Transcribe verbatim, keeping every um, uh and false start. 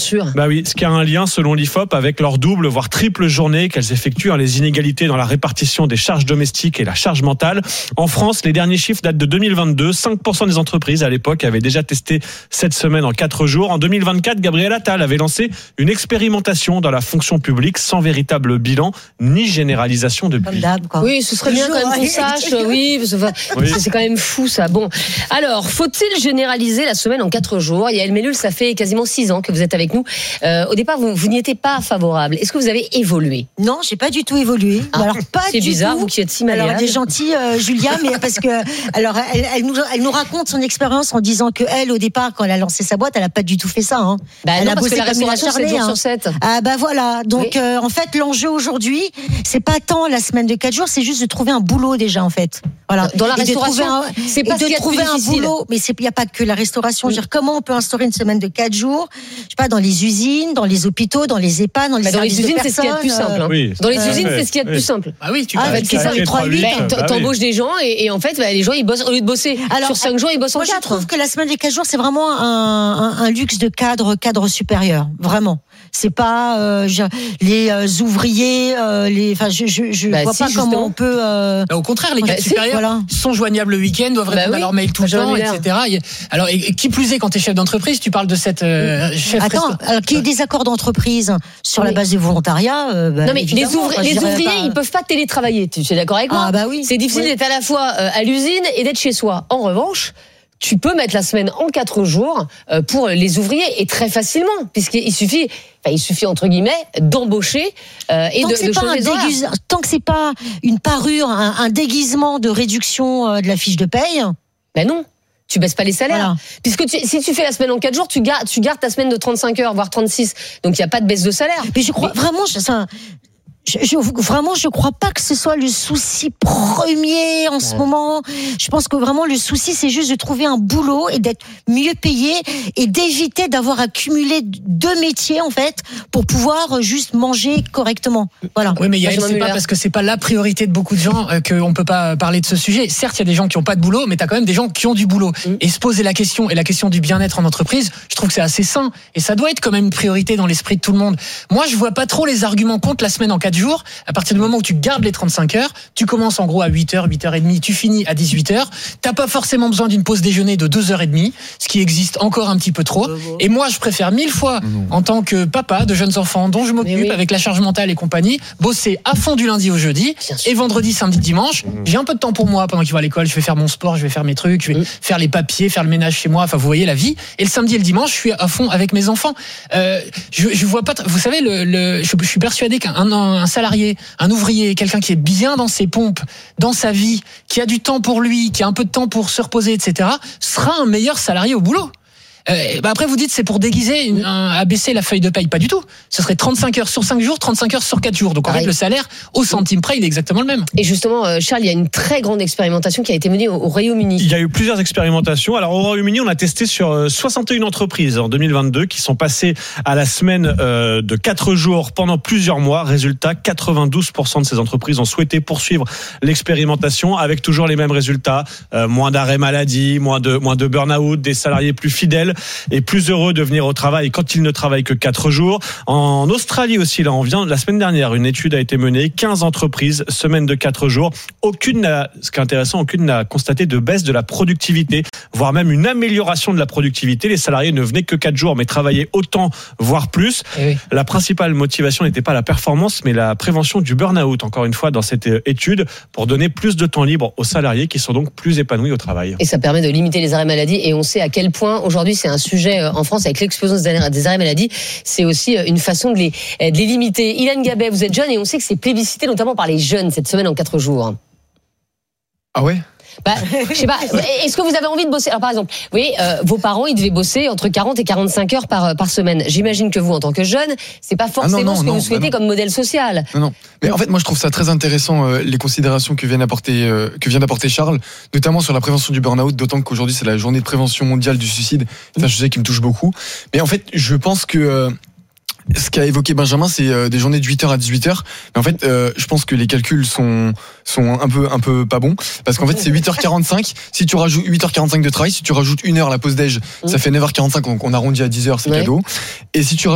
sûr. Bah oui, ce qui a un lien selon l'I F O P avec leur double voire triple journée qu'elles effectuent, hein, les inégalités dans la répartition des charges domestiques et la charge mentale. En France, les derniers chiffres datent de deux mille vingt-deux. cinq pour cent des entreprises à l'époque avaient déjà testé cette semaine en quatre jours. En deux mille vingt-quatre, Gabriel Attal avait lancé une expérimentation dans la fonction publique sans véritable bilan ni généralisation depuis. Comme d'hab, quoi. Oui, ce serait bien quand même qu'on sache. Oui, parce que, oui. C'est quand même fou ça. Bon, alors, faut-il généraliser la semaine en quatre jours? Yael Mellul, ça fait quasiment six ans que vous êtes avec nous. Euh, au départ, vous, vous n'y étiez pas favorable. Est-ce que vous avez évolué? Non, j'ai pas du tout évolué. Ah, alors pas c'est du bizarre, tout. vous qui êtes si malléable. Alors elle est gentille, euh, Julia, mais parce que alors elle, elle nous elle nous raconte son expérience en disant que elle au départ quand elle a lancé sa boîte, elle a pas du tout fait ça. Hein. Bah elle non, a parce bossé que la comme une restauration c'est acharnée, jours hein. sur sept. Ah bah voilà. Donc oui. euh, en fait l'enjeu aujourd'hui, c'est pas tant la semaine de quatre jours, c'est juste de trouver un boulot déjà en fait. Voilà. Dans la et restauration, un, c'est pas et ce de qu'il y a de trouver plus un difficile. boulot, mais c'est il y a pas que la restauration. Oui. Je veux dire comment on peut instaurer une semaine de quatre jours, je sais pas dans les usines, dans les hôpitaux, dans les EHPAD, dans les Bah dans les services usines, de c'est ce qu'il y a de plus personnes, simple. Hein. Oui. Dans les Euh, usines, ouais. c'est ce qu'il y a de plus simple. Ah oui, tu Ah, peux avec faire ça, les trois huit. Bah, t'embauches des gens et, et en fait, bah, les gens ils bossent au lieu de bosser Alors, sur cinq jours, ils bossent en Moi, je quatre. trouve que la semaine des quatre jours, c'est vraiment un, un, un luxe de cadre, cadre supérieur, vraiment. C'est pas euh, je, les euh, ouvriers, euh, les. Enfin, je, je, je Bah, vois si, pas comment justement. on peut. Euh, Au contraire, les Bah, cadres si, supérieurs voilà. sont joignables le week-end, doivent Bah répondre oui. à leurs mails tout le Jean temps, Muller. et cetera. Alors, et, qui plus est, quand tu es chef d'entreprise, tu parles de cette euh, chef Attends, resto- alors qu'il y ait des accords d'entreprise sur Oui. la base du volontariat. Euh, bah, Non mais les, évidemment, ouvri- enfin, je les dirais ouvriers, pas- ils peuvent pas télétravailler. Tu es d'accord avec moi? Ah bah oui. C'est difficile Oui. d'être à la fois euh, à l'usine et d'être chez soi. En revanche, tu peux mettre la semaine en quatre jours euh, pour les ouvriers et très facilement, puisqu'il suffit, enfin, il suffit entre guillemets d'embaucher euh, et Tant de, que c'est de pas changer un les horaires. déguise- tant que c'est pas une parure, un, un déguisement de réduction euh, de la fiche de paye. Ben non. Tu baisses pas les salaires. Voilà. Puisque tu, si tu fais la semaine en quatre jours, tu gardes, tu gardes ta semaine de trente-cinq heures, voire trente-six. Donc il n'y a pas de baisse de salaire. Mais je crois vraiment, je, ça, je, je, vraiment, je crois pas que ce soit le souci premier en ce Ouais. moment. Je pense que vraiment le souci, c'est juste de trouver un boulot et d'être mieux payé et d'éviter d'avoir accumulé deux métiers en fait pour pouvoir juste manger correctement. Voilà. Oui, mais Yael, Benjamin c'est pas Muller. parce que c'est pas la priorité de beaucoup de gens euh, qu'on peut pas parler de ce sujet. Certes, il y a des gens qui ont pas de boulot, mais t'as quand même des gens qui ont du boulot. Mm. Et se poser la question, et la question du bien-être en entreprise, je trouve que c'est assez sain. Et ça doit être quand même une priorité dans l'esprit de tout le monde. Moi, je vois pas trop les arguments contre la semaine en quatre jours. À partir du moment où tu gardes les trente-cinq heures, tu commences en gros à huit heures, huit heures trente, tu finis à dix-huit heures. T'as pas forcément besoin d'une pause déjeuner de deux heures trente, ce qui existe encore un petit peu trop. Et moi, je préfère mille fois, en tant que papa de jeunes enfants dont je m'occupe Mais oui. avec la charge mentale et compagnie, bosser à fond du lundi au jeudi Bien sûr. et vendredi, samedi, dimanche. J'ai un peu de temps pour moi pendant qu'ils vont à l'école. Je vais faire mon sport, je vais faire mes trucs, je vais Mm. faire les papiers, faire le ménage chez moi. Enfin, vous voyez la vie. Et le samedi et le dimanche, je suis à fond avec mes enfants. Euh, je, je vois pas. t- Vous savez, le, le, je, je suis persuadé qu'un un, un salarié, un ouvrier, quelqu'un qui est bien dans ses pompes, dans sa vie, qui a du temps pour lui, qui a un peu de temps pour se reposer, et cetera, sera un meilleur salarié au boulot. Euh, bah après vous dites c'est pour déguiser une, un, abaisser la feuille de paye, pas du tout. Ce serait trente-cinq heures sur cinq jours, trente-cinq heures sur quatre jours. Donc en Pareil. fait le salaire au centime près il est exactement le même. Et justement, euh, Charles, il y a une très grande expérimentation qui a été menée au, au Royaume-Uni. Il y a eu plusieurs expérimentations. Alors au Royaume-Uni, on a testé sur euh, soixante et une entreprises en deux mille vingt-deux qui sont passées à la semaine euh, de quatre jours pendant plusieurs mois. Résultat, quatre-vingt-douze pour cent de ces entreprises ont souhaité poursuivre l'expérimentation avec toujours les mêmes résultats. Euh, moins d'arrêts maladie, moins de, moins de burn-out, des salariés plus fidèles et plus heureux de venir au travail quand ils ne travaillent que quatre jours. En Australie aussi, là, on vient la semaine dernière, une étude a été menée, quinze entreprises, semaine de quatre jours. Aucune n'a, ce qui est intéressant, aucune n'a constaté de baisse de la productivité, voire même une amélioration de la productivité. Les salariés ne venaient que quatre jours, mais travaillaient autant, voire plus. Eh oui. La principale motivation n'était pas la performance, mais la prévention du burn-out, encore une fois, dans cette étude, pour donner plus de temps libre aux salariés qui sont donc plus épanouis au travail. Et ça permet de limiter les arrêts maladie. Et on sait à quel point aujourd'hui c'est un sujet euh, en France avec l'explosion des arrêts, des arrêts maladie. C'est aussi euh, une façon de les, euh, de les limiter. Ilan Gabet, vous êtes jeune et on sait que c'est plébiscité notamment par les jeunes cette semaine en quatre jours. Ah ouais? Bah, je sais pas. Est-ce que vous avez envie de bosser? Alors, par exemple, vous voyez, euh, vos parents, ils devaient bosser entre quarante et quarante-cinq heures par par semaine. J'imagine que vous, en tant que jeune, c'est pas forcément Ah non, non, ce que non, vous souhaitez bah comme modèle social. Non, non. Mais en fait, moi, je trouve ça très intéressant, euh, les considérations que vient d'apporter, euh, que vient d'apporter Charles, notamment sur la prévention du burn-out, d'autant qu'aujourd'hui, c'est la journée de prévention mondiale du suicide. C'est un sujet qui me touche beaucoup. Mais en fait, je pense que, euh, ce qu'a évoqué Benjamin, c'est euh, des journées de huit heures à dix-huit heures. Mais en fait, euh, je pense que les calculs sont sont un peu un peu pas bons parce qu'en fait, c'est huit heures quarante-cinq. Si tu rajoutes huit heures quarante-cinq de travail, si tu rajoutes une heure la pause déj, ça fait neuf heures quarante-cinq. Donc on arrondit à dix heures, c'est Ouais. cadeau. Et si tu